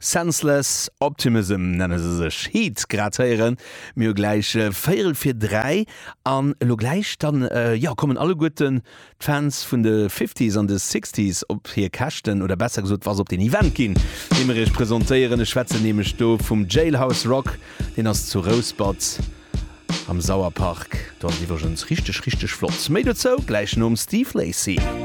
Senseless Optimism nenne se sech Heat gratieren mir gleich 4:03 an lo gleich dann kommen alle guten Fans vun de 50s an de 60s op hier kachten oder besser gesot was op den Event gin. Immer ich präsentieren Schwätze nehme Sto vum Jailhouse Rock, den ass zu Rosebots am Sauerpark. Dort iwwergens richtig flott. Made it so gleich um Steve Lacy.